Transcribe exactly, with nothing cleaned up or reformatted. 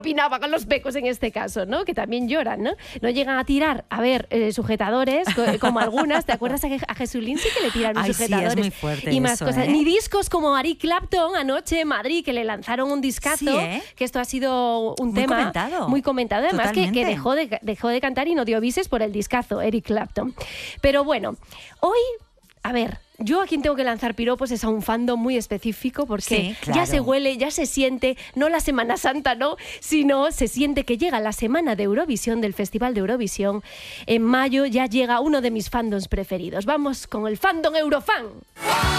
opinaba con los becos en este caso, ¿no? Que también lloran, ¿no? No llegan a tirar, a ver, eh, sujetadores, co como algunas. ¿Te acuerdas a, a Jesulín? Sí que le tiran Ay, sujetadores. Sí, es muy fuerte y más eso, cosas. ¿eh? Ni discos como Eric Clapton anoche en Madrid, que le lanzaron un discazo, sí, ¿eh? que esto ha sido un muy tema comentado. muy comentado. Además, que, que dejó, de, dejó de cantar y no dio bises por el discazo, Eric Clapton. Pero bueno, hoy, a ver... Yo a quien tengo que lanzar piropos es a un fandom muy específico porque sí, claro. ya se huele, ya se siente, no la Semana Santa, no, sino se siente que llega la semana de Eurovisión, del Festival de Eurovisión. En mayo ya llega uno de mis fandoms preferidos. Vamos con el fandom Eurofan.